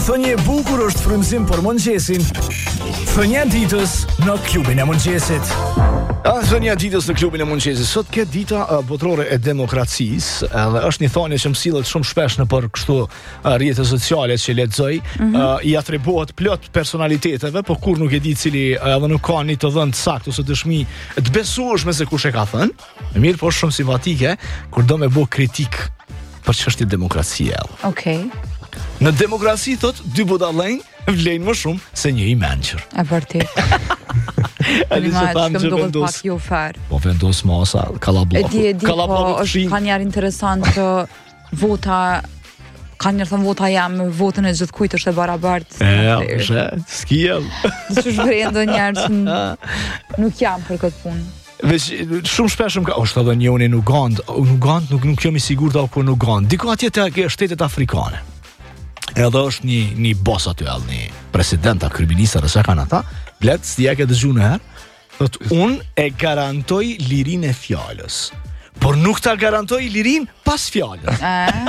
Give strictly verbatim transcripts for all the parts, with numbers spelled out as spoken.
Thënie e bukur është frymëzim për mëngjesin. Thënia e ditës në klubin e mëngjesit. Ah, thënia e ditës në klubin e mëngjesit. Sot ke dita uh, botërore e demokracisë, edhe është një thënie që më sillet shumë shpesh në për kështu uh, rrjete sociale që lexoj, mm-hmm. uh, i atribuohet plot personaliteteve, por kur nuk e di cili uh, edhe nuk ka një të dhënë saktë ose dëshmi të besueshme se kush e ka thënë. Mirë, po shumë simpatike kur do me bë kritik për çështje demokracie. Okej. Okay. Në demokraci, thot, dy budallënj vlejnë më shumë se një i mençur. E vërtet. Ali se tanë që vendos. Pak jo farë. Po vendos masa, kallabllok. E di, e di, po është ka njerë interesant që vota, ka njerë thëmë vota jam, votën e gjithë kujtë është e barabartë. E, është, s'kijem. Dhe që shvrej ndo njerë që nuk jam për këtë punë. Veç, shumë shpesh më ka, është edhe një unë në Ugandë, në Ugandë nuk, nuk jam i sigurt apo në Ugandë, diko atje të shtetet afrikane. Edhe është një, një bos aty, edhe një presidenta, kryeminista, dhe se kanë ata, blet, s'ti e ke dëgju në herë, thot, unë e garantoj lirin e fjallës, por nuk ta garantoj lirin pas fjallës.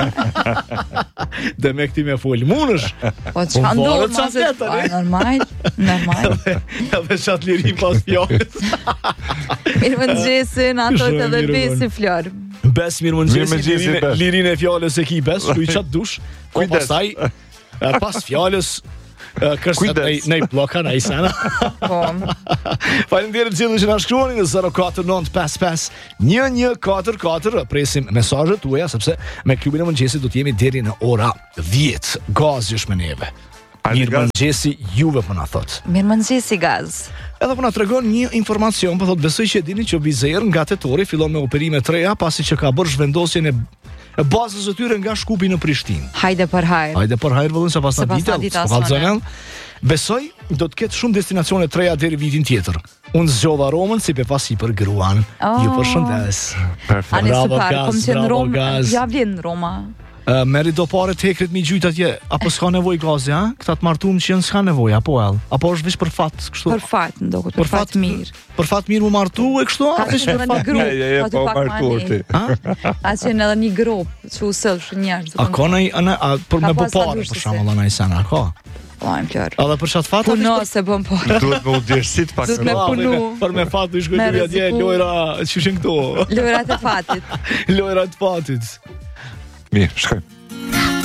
Dhe me këti me folë, munësh. Po që ka ndohë mazet, pa, normal, normal. Edhe qatë lirin pas fjallës. Mirë më në gjesin, ato të dhe besi florë. Bes, mirë më në gjesin, lirin e fjallës e ki bes, ku i qatë dush, ku pastaj, pas fjallës, kërset nej bloka, nej sena. Faleminderit gjithë që na shkruani në zero katër nëntë pesë pesë një një katër katër. Presim mesazhet tuaja sepse me klubin e mëngjesit do të jemi deri në ora dhjetë. Gazi është me neve. Mirë mëngjesi juve po na thot. Mirë mëngjesi Gaz. Edhe po na tregon një informacion, po thot besoj që e dini që Vizer nga tetori fillon me operime të reja pasi që ka bërë zhvendosjen e e bazës e tyre nga Shkupi në Prishtinë. Hajde për hajr. Hajde për hajr vëllën se pas na ditë. Besoj do të ketë shumë destinacione të reja deri vitin tjetër. Unë zgjodha Romën si pe pasi për gruan. Oh. Ju përshëndes. Perfekt. Ani super, kom që në Romë, ja vjen në Roma. Uh, Meri do pare të hekrit mi gjujt atje. Apo s'ka nevoj gazi, ha? Këta të martum që jenë s'ka nevoj, apo el? Apo është vish për fat, kështu? Për fat, ndokët, për, për fat, fat mirë. Për fat mirë mu martu e kështu? Ka që shkëve një grupë, ja, ja, ka të pak mani. A që në edhe një grupë, që u sëllë shë njerë. A ka nëj, për me bë pare, për shamë dhe nëj sena, ka? Lajmë plërë. A dhe për qatë fatë? Puno se bëm parë. Duhet me u djersit pak. Duhet me punu. Për me fatë du shkoj të dje, lojra, që shenë këto? Lojrat e fatit. Lojrat e fatit. Mirë, shkoj.